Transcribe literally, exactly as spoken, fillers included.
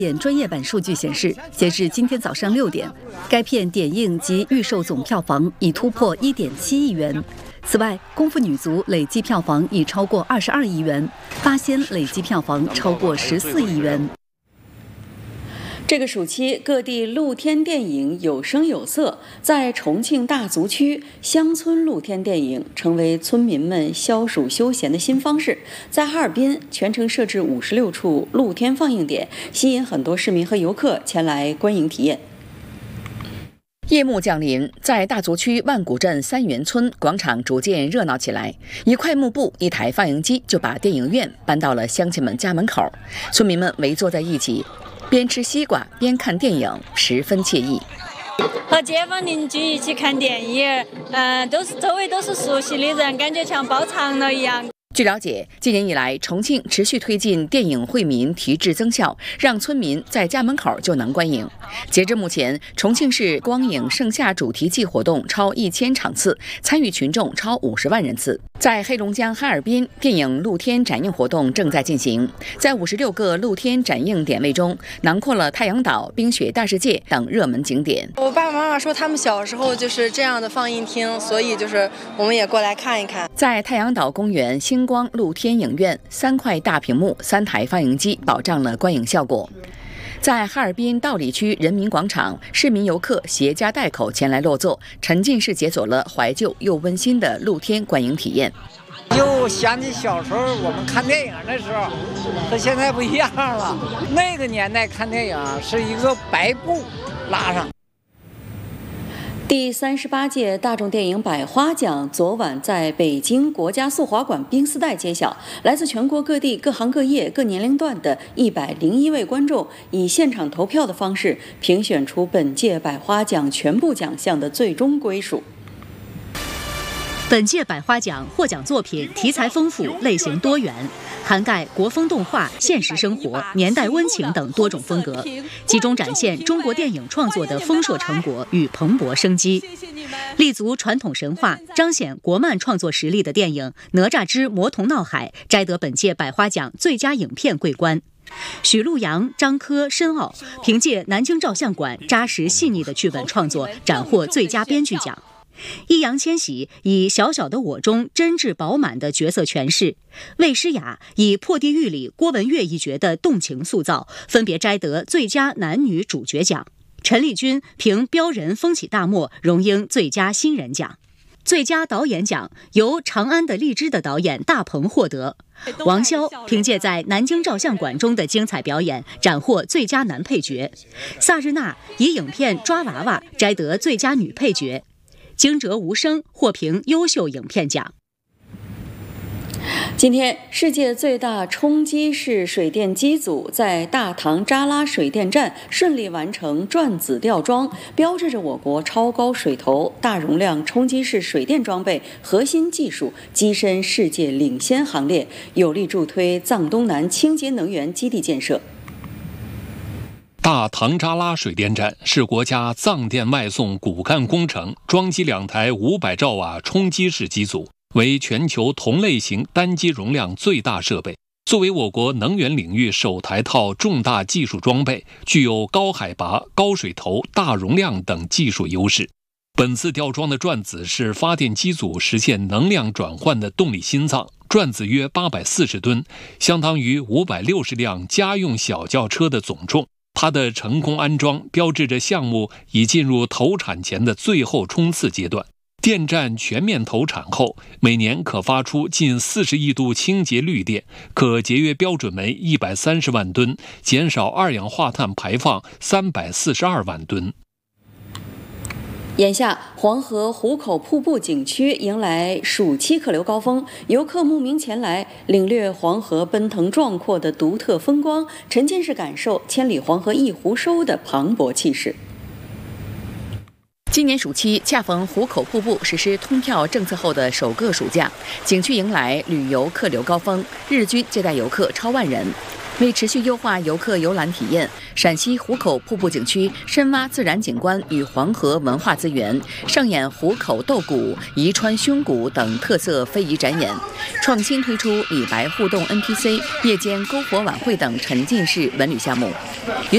点专业版数据显示，截至今天早上六点，该片点映及预售总票房已突破 一点七亿元。此外，《功夫女足》累计票房已超过二十二亿元，《八仙》累计票房超过十四亿元。 这个暑期，各地露天电影有声有色。在重庆大足区，乡村露天电影成为村民们消暑休闲的新方式。在哈尔滨，全城设置五十六处露天放映点，吸引很多市民和游客前来观影体验。 夜幕降临，在大足区万古镇三元村广场逐渐热闹起来。一块幕布，一台放映机，就把电影院搬到了乡亲们家门口。村民们围坐在一起，边吃西瓜边看电影，十分惬意。 和街坊邻居一起看电影，嗯、呃，都是周围都是熟悉的人，感觉像包场了一样。 据了解，今年以来，重庆持续推进电影惠民提质增效，让村民在家门口就能观影。截至目前，重庆市光影盛夏主题季活动超一千场次，参与群众超五十万人次。在黑龙江哈尔滨，电影露天展映活动正在进行，在五十六个露天展映点位中，囊括了太阳岛、冰雪大世界等热门景点。 我爸爸妈妈说他们小时候就是这样的放映厅，所以就是我们也过来看一看。在太阳岛公园星光露天影院，三块大屏幕、三台放映机，保障了观影效果。在哈尔滨道里区人民广场，市民游客携家带口前来落座，沉浸式解锁了怀旧又温馨的露天观影体验。 又想起小时候我们看电影的时候，和现在不一样了。那个年代看电影是一个白布拉上。 第三十八届大众电影百花奖昨晚在北京国家速滑馆冰丝带揭晓，来自全国各地各行各业各年龄段的一百零一位观众以现场投票的方式评选出本届百花奖全部奖项的最终归属。 本届百花奖获奖作品题材丰富，类型多元，涵盖国风动画、现实生活、年代温情等多种风格，集中展现中国电影创作的丰硕成果与蓬勃生机。立足传统神话、彰显国漫创作实力的电影《哪吒之魔童闹海》摘得本届百花奖最佳影片桂冠。许陆阳、张科、申奥凭借南京照相馆扎实细腻的剧本创作，斩获最佳编剧奖。易烊千玺以小小的我中真挚饱满的角色诠释，魏诗雅以破地狱里郭文月一角的动情塑造，分别摘得最佳男女主角奖。陈丽君凭标人风起大漠荣膺最佳新人奖。最佳导演奖由《长安的荔枝》的导演大鹏获得，王骁凭借在南京照相馆中的精彩表演斩获最佳男配角，萨日娜以影片《抓娃娃》摘得最佳女配角，惊蛰无声获评优秀影片奖。 今天，世界最大冲击式水电机组在大唐扎拉水电站顺利完成转子吊装，标志着我国超高水头、大容量冲击式水电装备核心技术跻身世界领先行列，有力助推藏东南清洁能源基地建设。 大唐扎拉水电站是国家藏电外送骨干工程，装机两台五百兆瓦冲击式机组，为全球同类型单机容量最大设备。作为我国能源领域首台套重大技术装备，具有高海拔、高水头、大容量等技术优势。本次吊装的转子是发电机组实现能量转换的动力心脏，转子约八百四十吨，相当于五百六十辆家用小轿车的总重。它的成功安装标志着项目已进入投产前的最后冲刺阶段。电站全面投产后，每年可发出近四十亿度清洁绿电，可节约标准煤一百三十万吨，减少二氧化碳排放三百四十二万吨。 眼下，黄河壶口瀑布景区迎来暑期客流高峰，游客慕名前来，领略黄河奔腾壮阔的独特风光，沉浸式感受千里黄河一湖收的磅礴气势。 今年暑期恰逢壶口瀑布实施通票政策后的首个暑假，景区迎来旅游客流高峰，日均接待游客超万人。为持续优化游客游览体验，陕西壶口瀑布景区深挖自然景观与黄河文化资源，上演壶口斗鼓、宜川胸鼓等特色非遗展演，创新推出李白互动 N P C、夜间篝火晚会等沉浸式文旅项目。